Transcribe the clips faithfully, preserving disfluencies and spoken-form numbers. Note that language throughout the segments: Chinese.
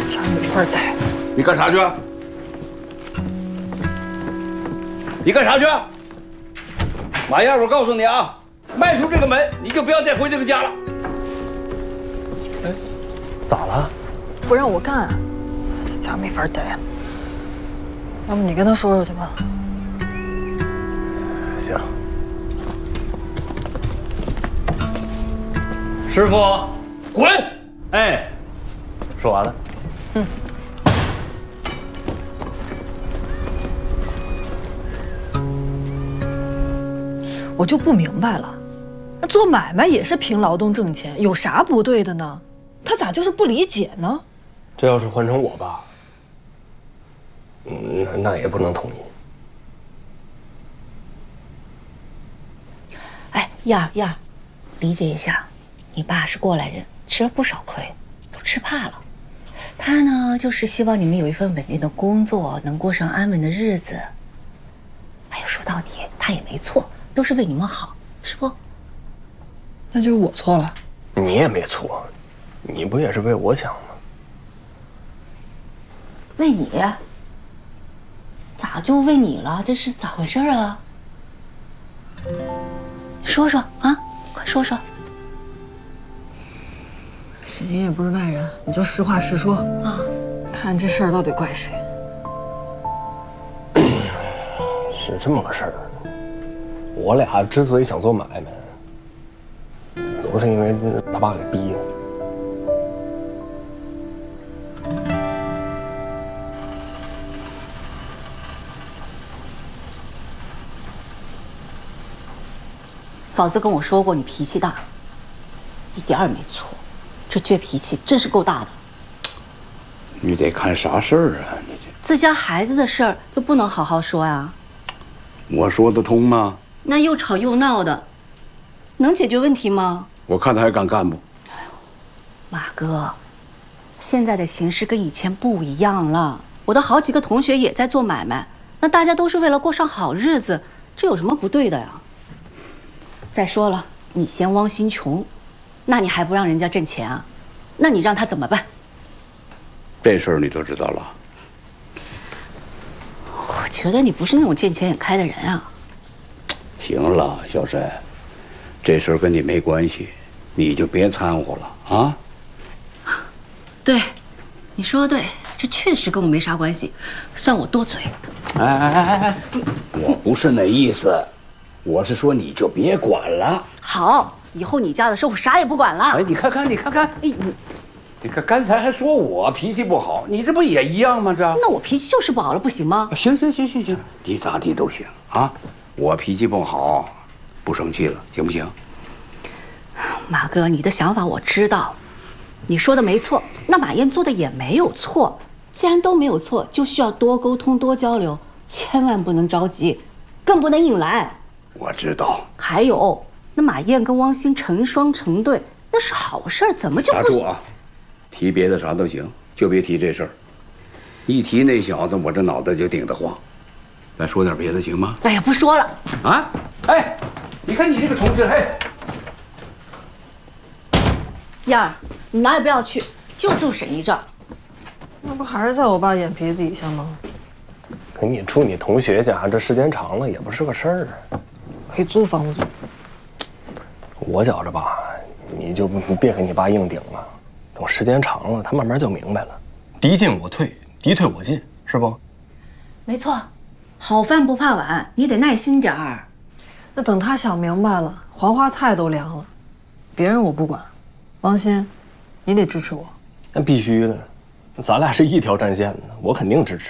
家没法待。 你干啥去？你干啥去？马燕，我告诉你啊，迈出这个门，你就不要再回这个家了。 哎，咋了？ 不让我干，这家没法待。要不你跟他说说去吧。 行。师傅， 滚！ 哎，说完了。 嗯。我就不明白了，那做买卖也是凭劳动挣钱，有啥不对的呢？他咋就是不理解呢？ 这要是换成我吧，嗯，那那也不能同意。 哎，燕儿燕儿，理解一下，你爸是过来人，吃了不少亏，都吃怕了。他呢，就是希望你们有一份稳定的工作，能过上安稳的日子。哎呦，说到底，他也没错。都是为你们好，是不？ 那就是我错了。 你也没错，你不也是为我想吗？ 为你？咋就为你了？这是咋回事啊？说说啊，快说说。 沈姨也不是外人，你就实话实说啊，看这事儿到底怪谁？ 是这么个事儿。我俩之所以想做买卖，都是因为他爸给逼的。 嫂子跟我说过，你脾气大，一点儿也没错。这倔脾气真是够大的。 你得看啥事儿啊？你这自家孩子的事儿就不能好好说呀？ 我说得通吗？ 那又吵又闹的，能解决问题吗？ 我看他还敢干不？ 哎呦，马哥，现在的形势跟以前不一样了。我的好几个同学也在做买卖，那大家都是为了过上好日子，这有什么不对的呀？再说了，你嫌汪鑫穷，那你还不让人家挣钱啊？那你让他怎么办？ 这事儿你都知道了？ 我觉得你不是那种见钱眼开的人啊。 行了，小沈，这事儿跟你没关系，你就别掺和了啊。 对，你说的对，这确实跟我没啥关系，算我多嘴。 哎哎哎哎，我不是那意思，我是说你就别管了。 好，以后你家的事我啥也不管了。 哎，你看看，你看看，哎，你，你看刚才还说我脾气不好，你这不也一样吗？这那我脾气就是不好了，不行吗？ 行行行行行，你咋地都行啊。我脾气不好，不生气了，行不行？ 马哥，你的想法我知道，你说的没错。那马燕做的也没有错，既然都没有错，就需要多沟通、多交流，千万不能着急，更不能硬来。 我知道。 还有，那马燕跟汪鑫成双成对，那是好事儿，怎么就不？ 打住啊！提别的啥都行，就别提这事儿。一提那小子，我这脑袋就顶得慌。再说点别的行吗？ 哎呀，不说了。 啊！哎，你看你这个同志，哎， 燕儿，你哪也不要去，就住沈姨这儿。 那不还是在我爸眼皮底下吗？ 可你住你同学家，这时间长了也不是个事儿啊。 可以租房子住。 我觉着吧，你就别跟你爸硬顶了，等时间长了，他慢慢就明白了。敌进我退，敌退我进，是不？ 没错。好饭不怕晚，你得耐心点儿。 那等他想明白了，黄花菜都凉了。别人我不管，王鑫，你得支持我。 那必须的，咱俩是一条战线的，我肯定支持，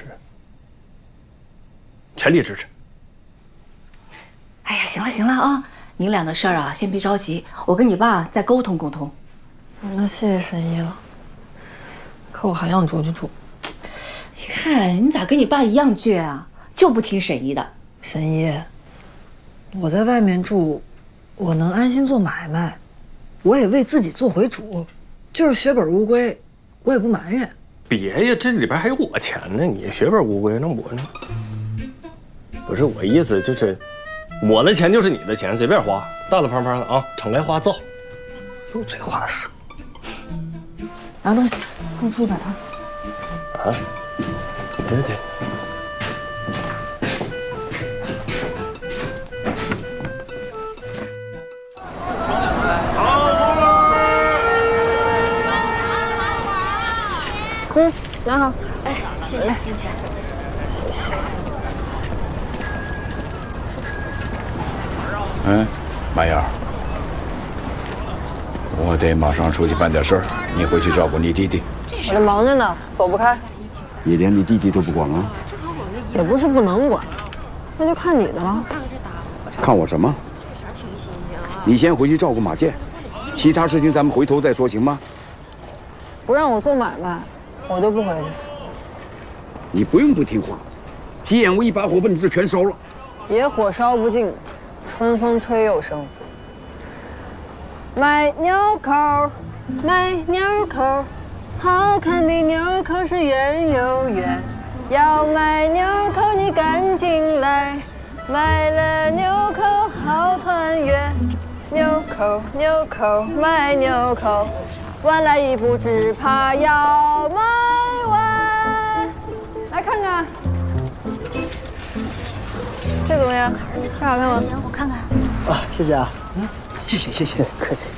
全力支持。 哎呀，行了行了啊，你俩的事儿啊，先别着急，我跟你爸再沟通沟通。 那谢谢沈姨了，可我还想出去住。 你看你咋跟你爸一样倔啊？就不听沈姨的。 沈姨，我在外面住，我能安心做买卖，我也为自己做回主，就是血本无归，我也不埋怨。 别呀，这里边还有我钱呢，你血本无归，那我呢？不是我意思，就是我的钱就是你的钱，随便花，大大方方的啊，敞开花造。 又这话说，拿东西，跟我出去摆摊。 啊？这这。 嗯，拿好。 哎，谢谢，元钱。 谢谢。 嗯，马燕儿，我得马上出去办点事儿，你回去照顾你弟弟。 我这忙着呢，走不开。 你连你弟弟都不管啊？ 也不是不能管，那就看你的了。 看我什么？你先回去照顾马健，其他事情咱们回头再说，行吗？ 不让我做买卖，我就不回去。 你不用不听话，急眼我一把火把你这全烧了。 野火烧不尽，春风吹又生。卖纽扣，卖纽扣，好看的纽扣是圆又圆。要买纽扣你赶紧来，买了纽扣好团圆。纽扣纽扣卖纽扣，晚来一步只怕要卖完。来看看。这怎么样？这好看吗？ 行，我看看。 啊，谢谢啊，嗯，谢谢谢谢，客气。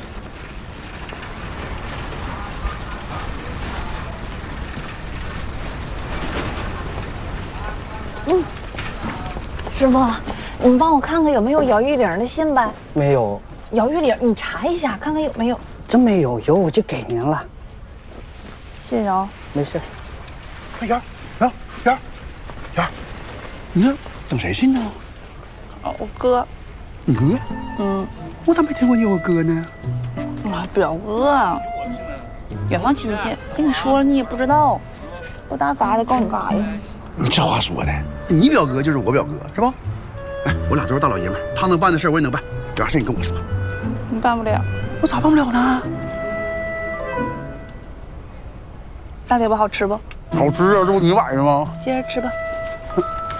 嗯，师傅，你帮我看看有没有姚玉玲的信呗？ 没有。 姚玉玲，你查一下，看看有没有。 真没有，有我就给您了。 谢谢啊。 没事。 哎，燕儿，燕儿，燕儿，燕儿，你这等谁信呢？ 哦，我哥。 你哥？ 嗯。 我咋没听过你有个哥呢？ 啊，表哥，远房亲戚，跟你说了你也不知道，我大嘎的告你干啥呀？ 你这话说的，你表哥就是我表哥，是吧？哎，我俩都是大老爷们儿，他能办的事儿我也能办，有啥事你跟我说。 你办不了。 我咋办不了呢？ 大嘴巴好吃不？ 好吃啊，这不你买的吗？ 接着吃吧。